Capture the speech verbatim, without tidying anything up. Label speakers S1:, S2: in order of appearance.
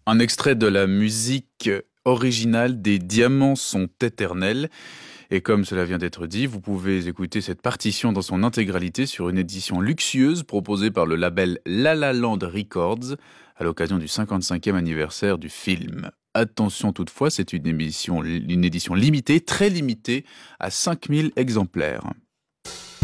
S1: Un extrait de la musique originale des Diamants sont éternels. Et comme cela vient d'être dit, vous pouvez écouter cette partition dans son intégralité sur une édition luxueuse proposée par le label La La Land Records à l'occasion du cinquante-cinquième anniversaire du film. Attention toutefois, c'est une émission, une édition limitée, très limitée, à cinq mille exemplaires.